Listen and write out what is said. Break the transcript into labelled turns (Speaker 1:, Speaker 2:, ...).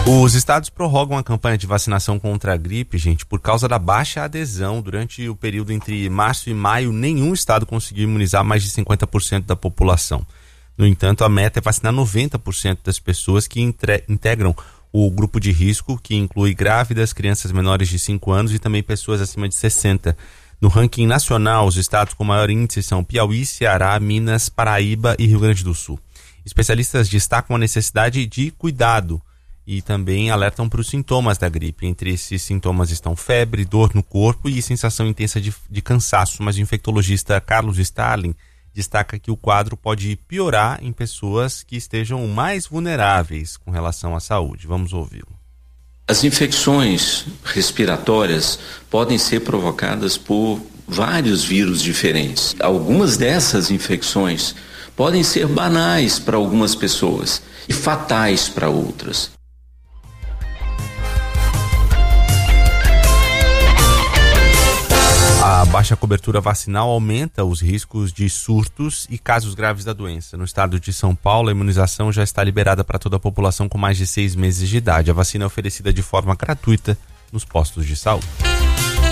Speaker 1: Os estados prorrogam a campanha de vacinação contra a gripe, gente, por causa da baixa adesão. Durante o período entre março e maio, nenhum estado conseguiu imunizar mais de 50% da população. No entanto, a meta é vacinar 90% das pessoas que integram o grupo de risco, que inclui grávidas, crianças menores de 5 anos e também pessoas acima de 60. No ranking nacional, os estados com maior índice são Piauí, Ceará, Minas, Paraíba e Rio Grande do Sul. Especialistas destacam a necessidade de cuidado e também alertam para os sintomas da gripe. Entre esses sintomas estão febre, dor no corpo e sensação intensa de cansaço, mas o infectologista Carlos Starling destaca que o quadro pode piorar em pessoas que estejam mais vulneráveis com relação à saúde. Vamos ouvi-lo.
Speaker 2: As infecções respiratórias podem ser provocadas por vários vírus diferentes. Algumas dessas infecções podem ser banais para algumas pessoas e fatais para outras.
Speaker 1: A baixa cobertura vacinal aumenta os riscos de surtos e casos graves da doença. No estado de São Paulo, a imunização já está liberada para toda a população com mais de 6 meses de idade. A vacina é oferecida de forma gratuita nos postos de saúde.